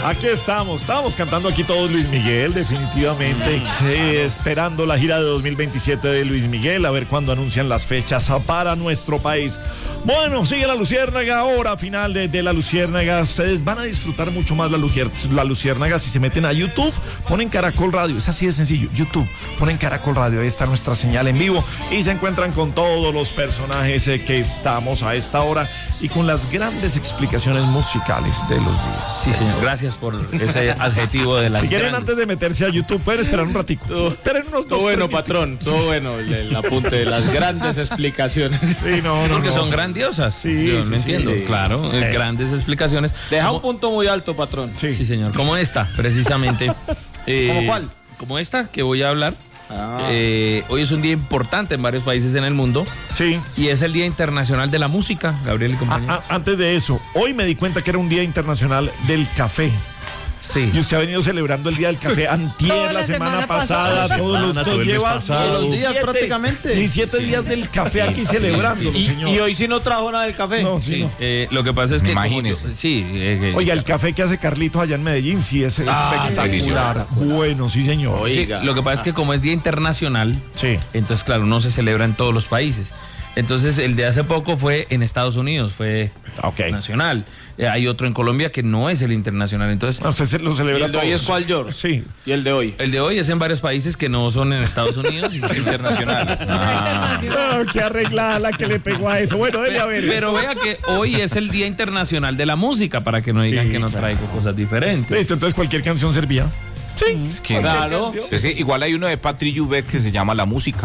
Aquí estamos cantando aquí todos Luis Miguel, definitivamente, esperando la gira de 2027 de Luis Miguel, a ver cuándo anuncian las fechas para nuestro país. Bueno, sigue la Luciérnaga, hora final de la Luciérnaga. Ustedes van a disfrutar mucho más la Luciérnaga si se meten a YouTube, ponen Caracol Radio, es así de sencillo, YouTube, ponen Caracol Radio, ahí está nuestra señal en vivo y se encuentran con todos los personajes que estamos a esta hora y con las grandes explicaciones musicales de los días. Sí, señor, gracias por ese adjetivo de las Si quieren, grandes. antes de meterse a YouTube, pueden esperar un ratico. Esperen unos Todo dos, bueno, 3 patrón, todo bueno, el apunte de las grandes explicaciones. Sí, no, Sí, no, porque no. son grandiosas. Sí, Yo sí, me sí, entiendo, sí. claro, grandes explicaciones. Deja Como- un punto muy alto, patrón. Sí. Sí, señor, como esta, precisamente. ¿Cómo cuál? Como esta que voy a hablar. Ah. Hoy es un día importante en varios países en el mundo Sí. y es el Día Internacional de la Música, Gabriel y compañía. Antes de eso, hoy me di cuenta que era un Día Internacional del Café. Sí. Y usted ha venido celebrando el Día del Café antier, Toda la semana pasada, todo todos los días Todos los días prácticamente. 17 días del café aquí celebrándolo, señor. Y hoy sí no trajo nada del café. No, Sí, sí, no. lo que pasa es que... Imagínese. Sí. Oiga, el café que hace Carlitos allá en Medellín sí es espectacular. delicioso. Bueno, sí, señor. Sí, Oiga. lo que pasa es que como es Día Internacional, Sí. entonces claro, no se celebra en todos los países. Entonces el de hace poco fue en Estados Unidos, fue Ok. nacional. Hay otro en Colombia que no es el internacional. Entonces Usted lo ¿Y celebra el de hoy todos. es cuál, George? Sí. ¿Y el de hoy? el de hoy es en varios países que no son en Estados Unidos. Es internacional. Ah, qué arreglada la que le pegó a eso. Bueno, debe haber. Pero vea que hoy es el Día Internacional de la Música, para que no digan Sí, que no traigo cosas diferentes. Listo, entonces cualquier canción servía. Sí. Es que, Claro. es que igual hay uno de Patrick Juvet que se llama La Música.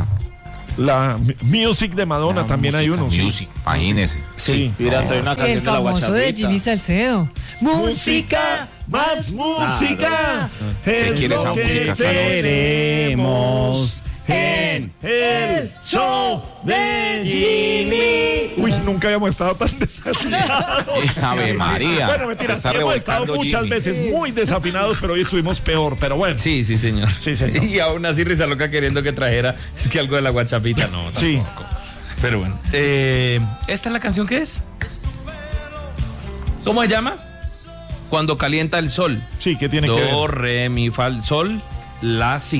La Music de Madonna también hay uno. sí. Music, imagínese. Sí. Mira, trae una Y el canción de la famoso de guachapita. Jimmy Salcedo. Música, más música. ¿Qué Es quiere lo esa que música esta noche? queremos en el show de Jimmy. Uy, nunca habíamos estado tan desafinados. Ave María. Bueno, mentira, Se está sí hemos estado revolcando muchas Jimmy. veces muy desafinados, pero hoy estuvimos peor. Pero bueno. Sí, señor. Sí, señor. Y aún así Risa Loca queriendo que trajera es que algo de la guachapita, no. Sí. Pero bueno. ¿Esta es la canción que es? ¿Cómo se llama? Cuando calienta el sol. Sí, ¿qué tiene que ver? Do, re, mi, fa, sol, la, si.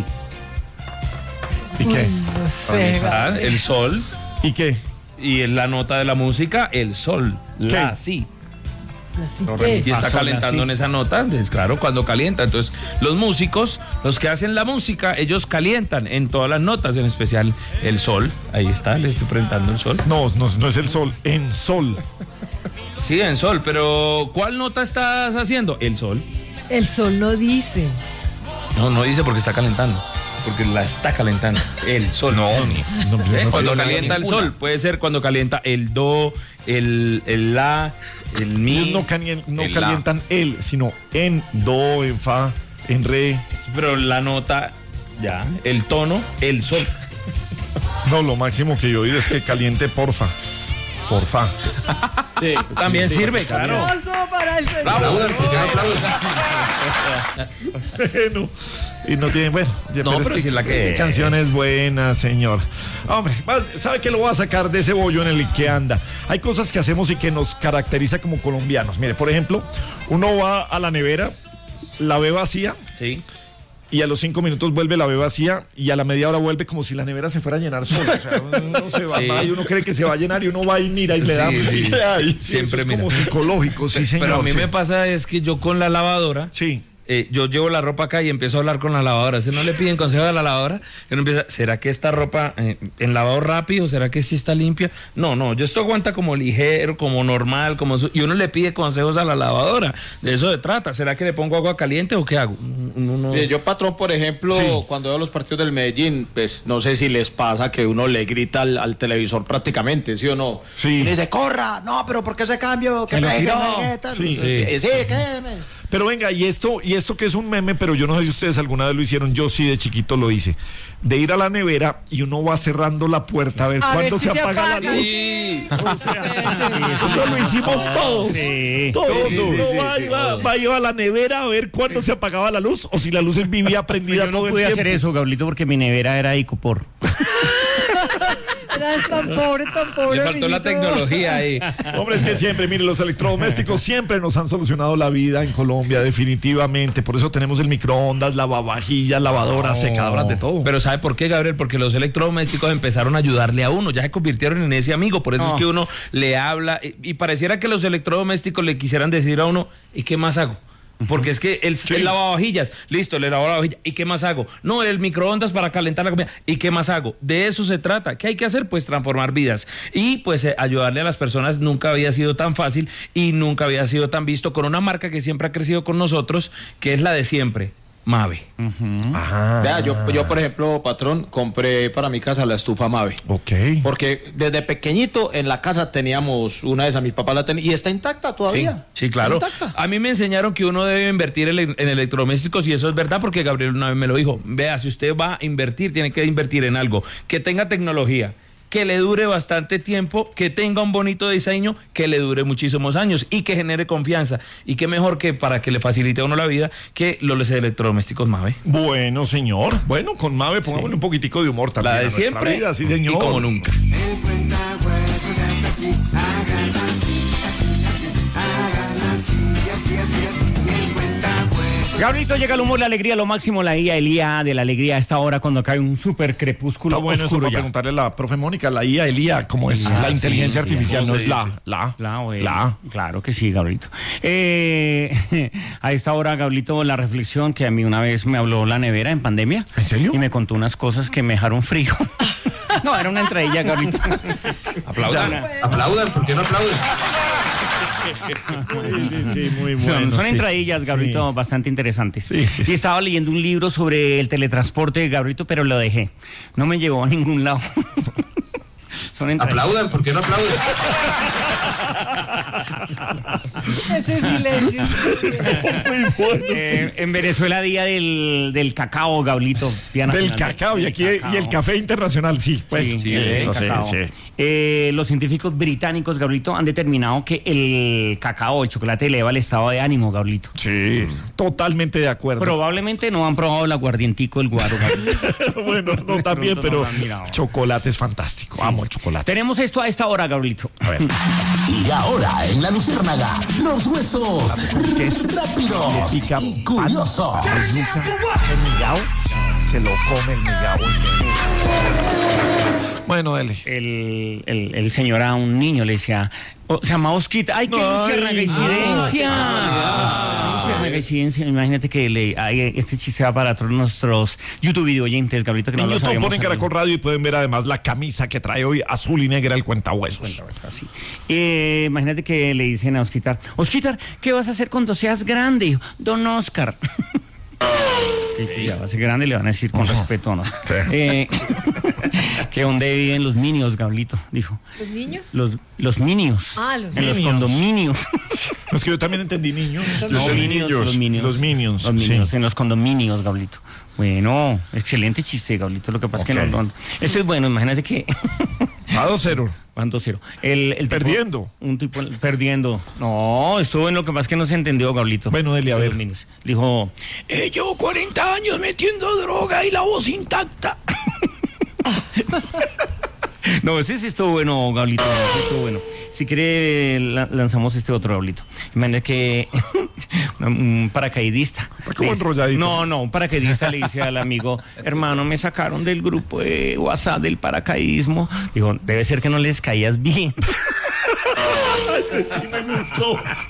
¿Y qué? No sé. Ah, el sol. ¿Y qué? Y en la nota de la música, el sol, la, ¿Qué? si. Así Y que, está calentando en esa nota, pues claro, cuando calienta. Entonces, los músicos, los que hacen la música, ellos calientan en todas las notas, en especial el sol. Ahí está, le estoy presentando el sol. No, no es el sol, en sol. Sí, en sol, pero ¿cuál nota estás haciendo? El sol. el sol no dice. No dice porque está calentando. Porque la está calentando. El sol. No, Cuando no calienta el ninguna. sol, puede ser cuando calienta el do, el la, el mi. Ellos no El calientan el, sino en do, en fa, en re. Pero la nota, ya, el tono, el sol. No, lo máximo que yo he oído es que caliente porfa. Porfa. Sí, También sirve, claro. Aplauso para el señor. Bueno, y no tiene, bueno, No, pero es si es la que es. canciones buenas, señor. Hombre, ¿sabe qué lo voy a sacar de ese bollo en el que anda? Hay cosas que hacemos y que nos caracteriza como colombianos. Mire, por ejemplo, uno va a la nevera, la ve vacía Sí. y a los 5 minutos vuelve, la ve vacía y a la media hora vuelve como si la nevera se fuera a llenar sola. O sea, uno se va, Sí. va y uno cree que se va a llenar y uno va y mira y le da. Sí. ¿Qué hay? Siempre Eso es mira. como psicológico, sí, señor. Pero a mí sí. me pasa es que yo con la lavadora, Sí. yo llevo la ropa acá y empiezo a hablar con la lavadora. Si no le piden consejo a la lavadora, uno empieza, ¿será que esta ropa en lavado rápido? ¿Será que sí está limpia? No, yo esto aguanta como ligero, como normal, y uno le pide consejos a la lavadora. De eso se trata. ¿Será que le pongo agua caliente o qué hago? Yo, patrón, por ejemplo, Sí. cuando veo los partidos del Medellín, pues no sé si les pasa que uno le grita al televisor prácticamente, ¿sí o no? Sí. Y le dice, corra, no, pero ¿por qué ese cambio? ¿Qué lo pegue, tiró. qué tal? Sí. Sí, ¿qué? Pero venga, y esto que es un meme, pero yo no sé si ustedes alguna vez lo hicieron, yo sí de chiquito lo hice, de ir a la nevera y uno va cerrando la puerta a ver A cuándo ver si se se apaga la apaga. luz. Sí. O sea, eso lo hicimos todos. Sí. Todos. Sí, Uno sí, iba a la nevera a ver cuándo se apagaba la luz o si la luz vivía prendida Yo no todo el pude tiempo. hacer eso, Gablito, porque mi nevera era Icopor. Eras tan pobre, Le faltó la mijito. tecnología ahí. Hombre, es que siempre, mire, los electrodomésticos siempre nos han solucionado la vida en Colombia, definitivamente. Por eso tenemos el microondas, lavavajillas, lavadoras, secadoras, de todo. Pero ¿sabe por qué, Gabriel? Porque los electrodomésticos empezaron a ayudarle a uno, ya se convirtieron en ese amigo, por eso es que uno le habla y pareciera que los electrodomésticos le quisieran decir a uno, ¿y qué más hago? Porque es que el lavavajillas, listo, le lavo la vajilla, ¿y qué más hago? No, el microondas para calentar la comida, ¿y qué más hago? De eso se trata. ¿Qué hay que hacer? Pues transformar vidas. Y pues ayudarle a las personas nunca había sido tan fácil y nunca había sido tan visto con una marca que siempre ha crecido con nosotros, que es la de siempre, Mave. Vea, yo, por ejemplo, patrón, compré para mi casa la estufa Mave. Ok. Porque desde pequeñito en la casa teníamos una de esas, mi papá la tenía y está intacta todavía. Sí, claro. Intacta. A mí me enseñaron que uno debe invertir en electrodomésticos y eso es verdad porque Gabriel una vez me lo dijo. Vea, si usted va a invertir, tiene que invertir en algo que tenga tecnología, que le dure bastante tiempo, que tenga un bonito diseño, que le dure muchísimos años y que genere confianza. Y qué mejor que para que le facilite a uno la vida que los electrodomésticos Mave. Bueno, señor. Bueno, con Mave pongámosle un poquitico de humor también. La a de nuestra siempre vida, sí, señor. y como nunca. Gabrielito, llega el humor, la alegría, lo máximo, la IA, el IA de la alegría a esta hora cuando cae un súper crepúsculo Está bueno eso oscuro para ya. preguntarle a la profe Mónica, la IA, el IA, ¿cómo es? La inteligencia artificial, ¿cómo no se es dice? Claro que sí, Gabrielito. A esta hora, Gabrielito, la reflexión que a mí una vez me habló la nevera en pandemia. ¿En serio? Y me contó unas cosas que me dejaron frío. No, era una entradilla, Gabrielito. Aplaudan, ¿por qué no aplauden? Sí, muy bueno. Son sí. entradillas, Gabrielito, Sí. bastante interesantes. Sí. Y estaba leyendo un libro sobre el teletransporte, Gabrielito, pero lo dejé. No me llevó a ningún lado. Son entradillas. Aplaudan, ¿por qué no aplauden? Ese silencio. Muy bueno. En Venezuela, día del cacao, Gabrielito. Día Del nacional cacao y aquí cacao. y el café internacional, sí. Sí, eso, el cacao. sí. Los científicos británicos, Gabrielito, han determinado que el cacao, el chocolate, eleva el estado de ánimo, Gabrielito. Sí, totalmente de acuerdo. Probablemente no han probado el aguardientico, el guaro, Gabrielito. Bueno, no también, pronto pero no lo han mirado. chocolate es fantástico. Amo el chocolate. Tenemos esto a esta hora, Gabrielito. A ver. Y ahora en la Luciérnaga, los huesos queso. rápidos Le pica y curiosos. El migao se lo come el migao. Bueno, dele. El señor a un niño le decía, se llama Osquita. ¡Ay, qué luciérnaga incidencia! Luciérnaga incidencia. Imagínate que este chiste va para todos nuestros YouTube video oyentes, Gabrielito, que no En lo YouTube sabíamos. ponen Caracol Radio y pueden ver además la camisa que trae hoy azul y negra el cuentahuesos. Así. Imagínate que le dicen a Osquitar, Osquitar, ¿qué vas a hacer cuando seas grande? Y dijo, Don Oscar. Ya va a ser grande, le van a decir con respeto, ¿no? Sí. Que donde viven los minions, Gablito, dijo. ¿Los niños? Los minions. Ah, los en los minions. condominios. Es que yo también entendí niños. No, minions, los minions. Los minions. Los minions, sí. en los condominios, Gablito. Bueno, excelente chiste, Gablito. Lo que pasa es que Ok. no. Eso es bueno, imagínate que. A 2-0. Van 2-0. El tipo- Perdiendo. Un tipo perdiendo. No, estuvo en lo que más que no se entendió, Gablito. Bueno, dele, a De ver. los minions. Dijo, llevo 40 años metiendo droga y la voz intacta. No, ese sí estuvo bueno, Gablito. Ese estuvo bueno. Si quiere, lanzamos este otro, Gablito. Imagínate que un paracaidista. Está como le dice- enrolladito. No, un paracaidista le dice al amigo, hermano, me sacaron del grupo de WhatsApp del paracaidismo. Dijo, debe ser que no les caías bien. Ese sí me gustó.